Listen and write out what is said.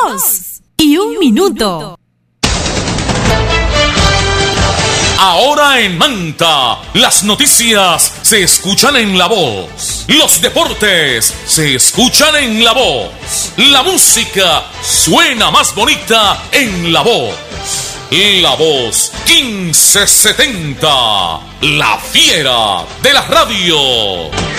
2:01. Ahora en Manta, las noticias se escuchan en La Voz. Los deportes se escuchan en La Voz. La música suena más bonita en La Voz. La Voz 1570, la fiera de la radio.